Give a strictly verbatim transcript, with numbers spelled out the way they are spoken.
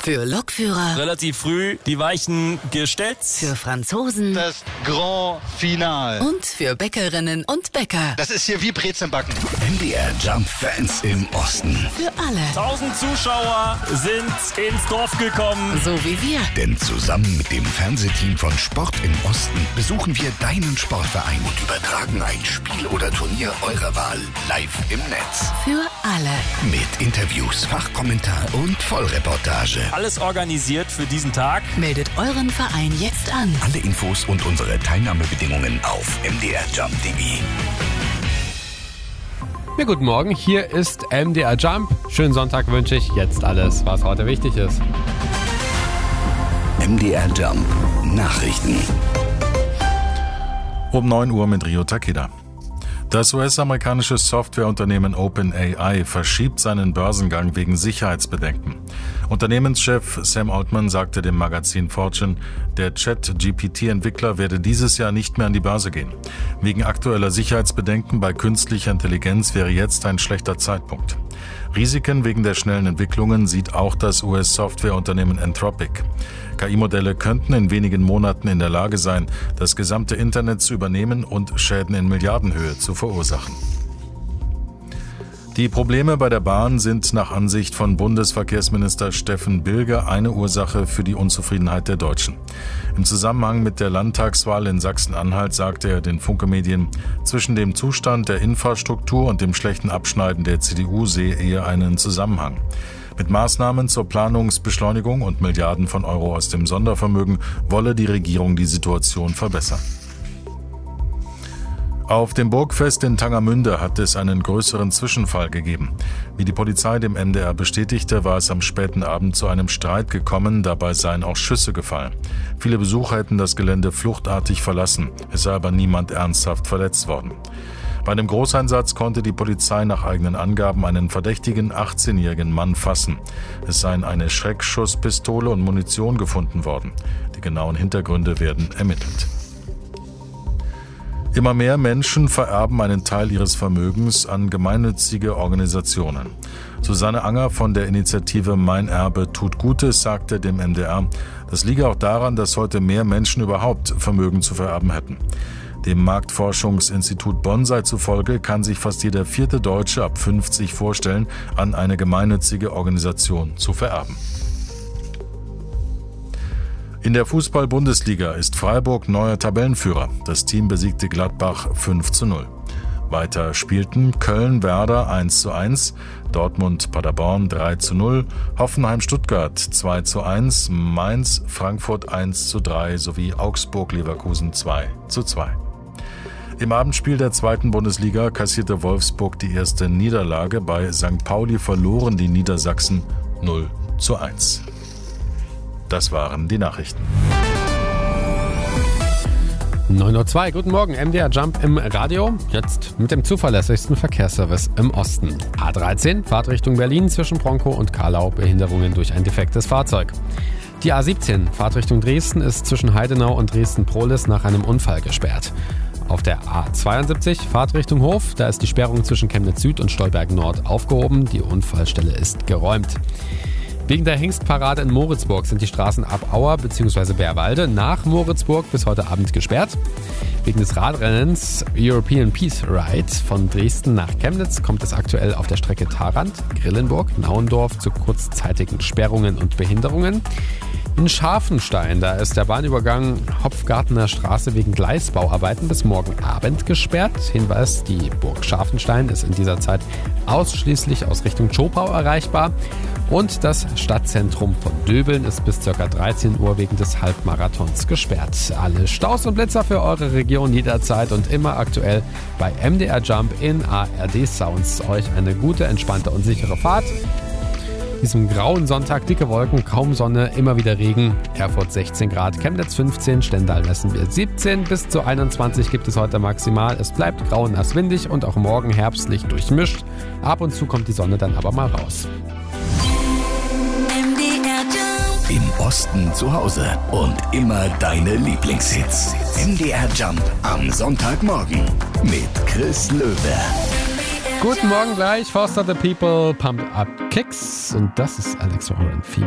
Für Lokführer. Relativ früh die Weichen gestellt. Für Franzosen. Das Grand Finale. Und für Bäckerinnen und Bäcker. Das ist hier wie Brezelbacken. M D R Jump Fans im Osten. Für alle. Tausend Zuschauer sind ins Dorf gekommen. So wie wir. Denn zusammen mit dem Fernsehteam von Sport im Osten besuchen wir deinen Sportverein und übertragen ein Spiel oder Turnier eurer Wahl live im Netz. Für alle. Mit Interviews, Fachkommentar und Vollreportage. Alles organisiert für diesen Tag. Meldet euren Verein jetzt an. Alle Infos und unsere Teilnahmebedingungen auf m d r jump punkt d e. Ja, guten Morgen, hier ist M D R Jump. Schönen Sonntag wünsche ich. Jetzt alles, was heute wichtig ist. M D R Jump Nachrichten. Um neun Uhr mit Rio Takeda. Das U S-amerikanische Softwareunternehmen OpenAI verschiebt seinen Börsengang wegen Sicherheitsbedenken. Unternehmenschef Sam Altman sagte dem Magazin Fortune, der Chat-G P T-Entwickler werde dieses Jahr nicht mehr an die Börse gehen. Wegen aktueller Sicherheitsbedenken bei künstlicher Intelligenz wäre jetzt ein schlechter Zeitpunkt. Risiken wegen der schnellen Entwicklungen sieht auch das U S-Softwareunternehmen Anthropic. K I-Modelle könnten in wenigen Monaten in der Lage sein, das gesamte Internet zu übernehmen und Schäden in Milliardenhöhe zu verursachen. Die Probleme bei der Bahn sind nach Ansicht von Bundesverkehrsminister Steffen Bilger eine Ursache für die Unzufriedenheit der Deutschen. Im Zusammenhang mit der Landtagswahl in Sachsen-Anhalt sagte er den Funke-Medien, zwischen dem Zustand der Infrastruktur und dem schlechten Abschneiden der C D U sehe er einen Zusammenhang. Mit Maßnahmen zur Planungsbeschleunigung und Milliarden von Euro aus dem Sondervermögen wolle die Regierung die Situation verbessern. Auf dem Burgfest in Tangermünde hat es einen größeren Zwischenfall gegeben. Wie die Polizei dem M D R bestätigte, war es am späten Abend zu einem Streit gekommen, dabei seien auch Schüsse gefallen. Viele Besucher hätten das Gelände fluchtartig verlassen, es sei aber niemand ernsthaft verletzt worden. Bei dem Großeinsatz konnte die Polizei nach eigenen Angaben einen verdächtigen achtzehnjährigen Mann fassen. Es seien eine Schreckschusspistole und Munition gefunden worden. Die genauen Hintergründe werden ermittelt. Immer mehr Menschen vererben einen Teil ihres Vermögens an gemeinnützige Organisationen. Susanne Anger von der Initiative Mein Erbe tut Gutes sagte dem M D R, das liege auch daran, dass heute mehr Menschen überhaupt Vermögen zu vererben hätten. Dem Marktforschungsinstitut Bonsai zufolge kann sich fast jeder vierte Deutsche ab fünfzig vorstellen, an eine gemeinnützige Organisation zu vererben. In der Fußball-Bundesliga ist Freiburg neuer Tabellenführer. Das Team besiegte Gladbach fünf zu null. Weiter spielten Köln-Werder eins zu eins, Dortmund-Paderborn drei zu null, Hoffenheim-Stuttgart zwei zu eins, Mainz-Frankfurt eins zu drei sowie Augsburg-Leverkusen zwei zu zwei. Im Abendspiel der zweiten Bundesliga kassierte Wolfsburg die erste Niederlage. Bei Sankt Pauli verloren die Niedersachsen null zu eins. Das waren die Nachrichten. neun Uhr zwei, guten Morgen, M D R Jump im Radio. Jetzt mit dem zuverlässigsten Verkehrsservice im Osten. A dreizehn, Fahrtrichtung Berlin zwischen Bronkow und Carlau, Behinderungen durch ein defektes Fahrzeug. Die A siebzehn, Fahrtrichtung Dresden, ist zwischen Heidenau und Dresden-Prohlis nach einem Unfall gesperrt. Auf der A zweiundsiebzig, Fahrtrichtung Hof, da ist die Sperrung zwischen Chemnitz Süd und Stolberg Nord aufgehoben. Die Unfallstelle ist geräumt. Wegen der Hengstparade in Moritzburg sind die Straßen ab Auer bzw. Bärwalde nach Moritzburg bis heute Abend gesperrt. Wegen des Radrennens European Peace Ride von Dresden nach Chemnitz kommt es aktuell auf der Strecke Tharand, Grillenburg, Nauendorf zu kurzzeitigen Sperrungen und Behinderungen. In Scharfenstein, da ist der Bahnübergang Hopfgartener Straße wegen Gleisbauarbeiten bis morgen Abend gesperrt. Hinweis, die Burg Scharfenstein ist in dieser Zeit ausschließlich aus Richtung Zschopau erreichbar. Und das Stadtzentrum von Döbeln ist bis ca. dreizehn Uhr wegen des Halbmarathons gesperrt. Alle Staus und Blitzer für eure Region jederzeit und immer aktuell bei M D R Jump in A R D Sounds. Euch eine gute, entspannte und sichere Fahrt. Diesem grauen Sonntag dicke Wolken, kaum Sonne, immer wieder Regen. Erfurt sechzehn Grad, Chemnitz fünfzehn, Stendal messen wir siebzehn. Bis zu einundzwanzig gibt es heute maximal. Es bleibt grau und nass windig und auch morgen herbstlich durchmischt. Ab und zu kommt die Sonne dann aber mal raus. Im Osten zu Hause und immer deine Lieblingshits. M D R Jump am Sonntagmorgen mit Chris Löwe. Guten Morgen gleich, Foster the People, Pump Up Kicks und das ist Alex Warren.